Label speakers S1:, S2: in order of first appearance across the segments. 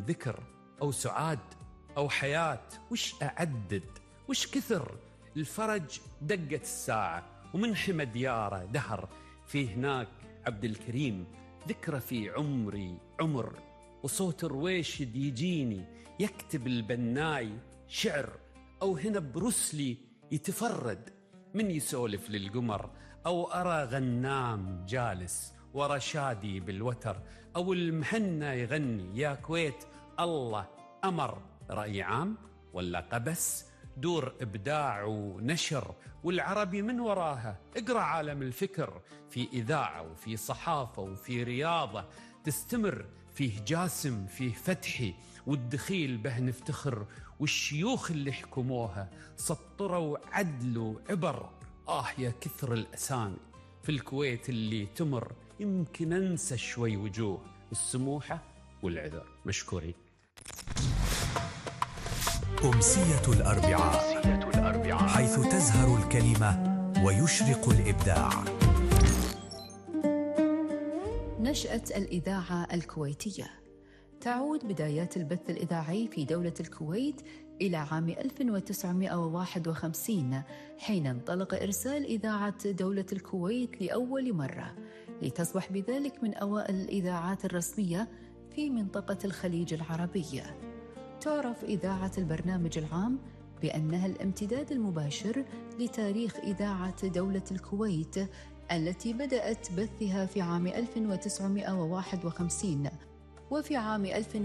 S1: ذكر أو سعاد أو حياة، وش أعدد وش كثر الفرج دقت الساعة، ومن حمى دياره دهر في هناك عبد الكريم ذكرى في عمري عمر، وصوت رويشد يجيني يكتب البناي شعر، أو هنا بروسلي يتفرد من يسولف للقمر، أو أرى غنام جالس ورا شادي بالوتر، أو المهنا يغني يا كويت الله أمر. رأي عام ولا قبس؟ دور إبداع ونشر، والعربي من وراها اقرأ عالم الفكر، في إذاعة وفي صحافة وفي رياضة تستمر، فيه جاسم فيه فتحي، والدخيل به نفتخر، والشيوخ اللي حكموها سطروا عدل وعبر. يا كثر الأسامي في الكويت اللي تمر، يمكن أنسى شوي وجوه السموحة والعذر. مشكورين.
S2: أمسية الأربعاء، حيث تزهر الكلمة ويشرق الإبداع.
S3: نشأة الإذاعة الكويتية. تعود بدايات البث الإذاعي في دولة الكويت إلى عام 1951، حين انطلق إرسال إذاعة دولة الكويت لأول مرة، لتصبح بذلك من أوائل الإذاعات الرسمية في منطقة الخليج العربية. تعرف إذاعة البرنامج العام بأنها الامتداد المباشر لتاريخ إذاعة دولة الكويت، التي بدأت بثها في عام 1951. وفي عام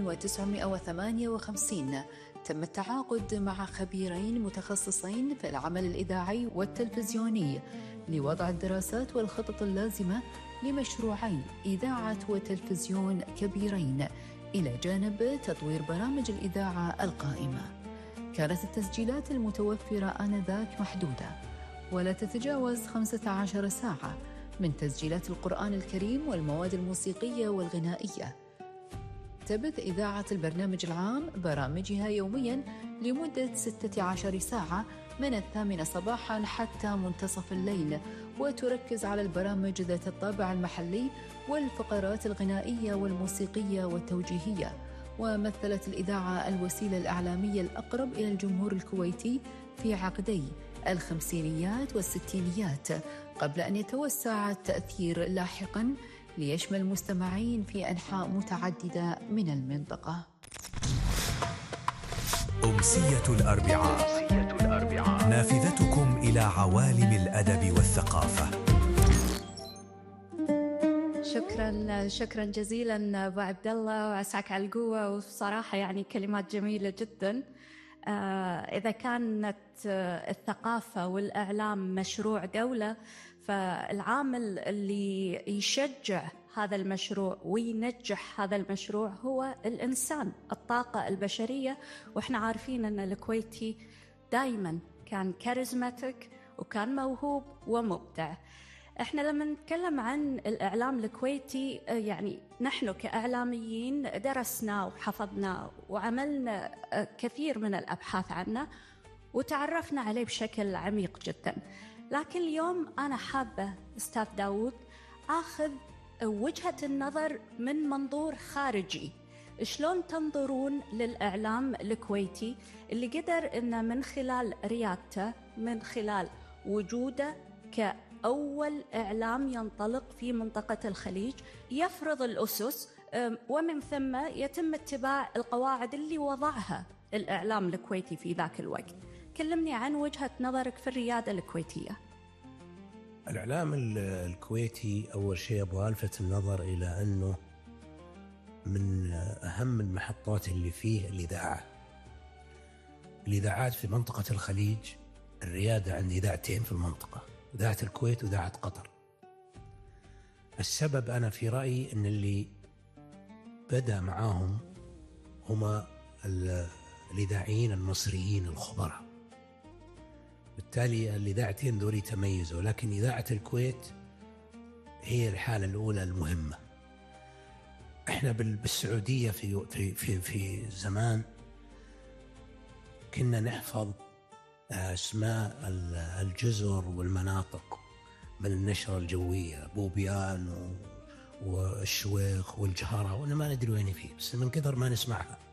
S3: 1958 تم التعاقد مع خبيرين متخصصين في العمل الإذاعي والتلفزيوني لوضع الدراسات والخطط اللازمة لمشروعين إذاعة وتلفزيون كبيرين، إلى جانب تطوير برامج الإذاعة القائمة. كانت التسجيلات المتوفرة آنذاك محدودة، ولا تتجاوز 15 ساعة، من تسجيلات القرآن الكريم والمواد الموسيقية والغنائية. تبث إذاعة البرنامج العام برامجها يومياً لمدة 16 ساعة، من 8 صباحاً حتى منتصف الليل، وتركز على البرامج ذات الطابع المحلي والفقرات الغنائية والموسيقية والتوجيهية. ومثلت الإذاعة الوسيلة الإعلامية الأقرب إلى الجمهور الكويتي في عقدي الخمسينيات والستينيات، قبل أن يتوسع التأثير لاحقاً ليشمل المستمعين في أنحاء متعددة من المنطقة.
S2: أمسية الأربعاء، نافذتكم إلى عوالم الأدب والثقافة.
S4: شكرا جزيلا أبو عبد الله، وعساك على القوة. وصراحة يعني كلمات جميلة جدا. إذا كانت الثقافة والإعلام مشروع دولة، فالعامل اللي يشجع هذا المشروع وينجح هذا المشروع هو الإنسان، الطاقة البشرية. وإحنا عارفين أن الكويتي دايما كان كاريزماتيك وكان موهوب ومبدع. إحنا لما نتكلم عن الإعلام الكويتي، يعني نحن كإعلاميين درسنا وحفظنا وعملنا كثير من الأبحاث عنه وتعرفنا عليه بشكل عميق جدا. لكن اليوم أنا حابة أستاذ داود أخذ وجهة النظر من منظور خارجي. شلون تنظرون للإعلام الكويتي اللي قدر إنه من خلال ريادته، من خلال وجوده كأول إعلام ينطلق في منطقة الخليج، يفرض الأسس ومن ثم يتم اتباع القواعد اللي وضعها الإعلام الكويتي في ذاك الوقت؟ كلمني عن وجهة نظرك في الريادة الكويتية.
S5: الإعلام الكويتي أول شيء أبغى ألفت النظر إلى أنه من أهم المحطات اللي فيه الإذاعات في منطقة الخليج. الريادة عند إذاعتين في المنطقة، إذاعة الكويت وإذاعة قطر. السبب أنا في رأيي أن اللي بدأ معاهم هما الإذاعيين المصريين الخبراء، بالتالي الإذاعتين دول يتميزوا. لكن إذاعة الكويت هي الحالة الأولى المهمة. إحنا بالسعودية في زمان كنا نحفظ اسماء الجزر والمناطق من النشرة الجوية، بوبيان والشويخ والجهرة، وأنا ما ندري وين فيه، بس من كثر ما نسمعها